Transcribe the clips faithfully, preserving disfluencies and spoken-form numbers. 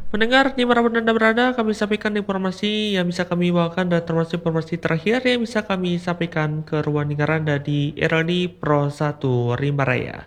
Pendengar dimanapun Anda berada, kami sampaikan informasi yang bisa kami bawakan dan termasuk informasi terakhir yang bisa kami sampaikan ke ruang dengar Anda di R L D Pro satu Rimba Raya.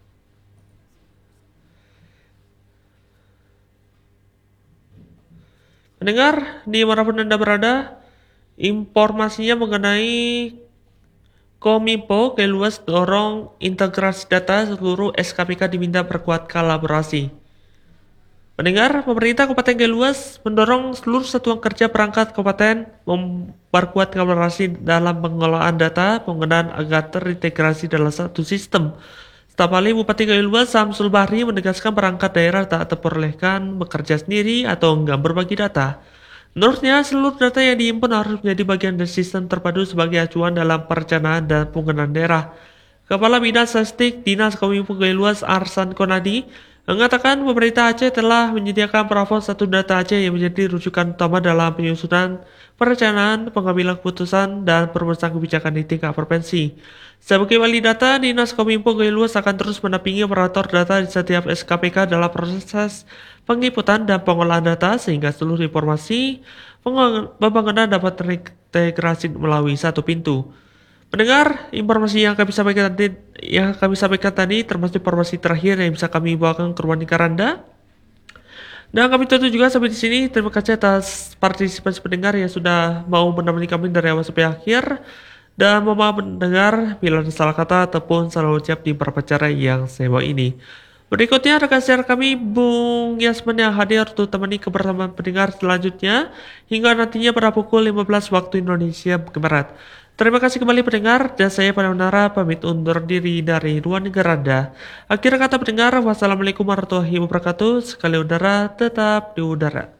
Pendengar dimanapun Anda berada, informasinya mengenai Kominfo Keluas dorong integrasi data seluruh S K P K diminta perkuat kolaborasi. Pendengar, pemerintah Kabupaten Geluas mendorong seluruh satuan kerja perangkat kabupaten memperkuat kolaborasi dalam pengelolaan data penggunaan agar terintegrasi dalam satu sistem. Staf ahli Bupati Geluas Samsul Bahri menegaskan perangkat daerah tak terperbolehkan bekerja sendiri atau enggan berbagi data. Menurutnya, seluruh data yang diimpun harus menjadi bagian dari sistem terpadu sebagai acuan dalam perencanaan dan penggunaan daerah. Kepala Bidang Statistik Dinas Kominfo Geluas Arsan Konadi mengatakan pemerintah Aceh telah menyediakan plafon satu data Aceh yang menjadi rujukan utama dalam penyusunan, perencanaan, pengambilan keputusan, dan perumusan kebijakan di tingkat provinsi. Sebagai wali data, Dinas Kominfo Geluas akan terus mendampingi operator data di setiap S K P K dalam proses penginputan dan pengolahan data sehingga seluruh informasi pembangunan dapat terintegrasi melalui satu pintu. Pendengar, informasi yang kami sampaikan tadi, yang kami sampaikan tadi termasuk informasi terakhir yang bisa kami bawakan ke ruang lingkar Anda. Dan kami tutup juga sampai di sini. Terima kasih atas partisipasi pendengar yang sudah mau menemani kami dari awal sampai akhir. Dan mohon maaf pendengar bila ada salah kata ataupun salah ucap di beberapa cara yang saya bawa ini. Berikutnya rekan share kami Bung Yasman yang hadir untuk temani kebersamaan pendengar selanjutnya hingga nantinya pada pukul lima belas waktu Indonesia Barat. Terima kasih kembali pendengar dan saya Pada Menara pamit undur diri dari ruang negara Anda. Akhir kata pendengar, wassalamualaikum warahmatullahi wabarakatuh. Sekali udara tetap di udara.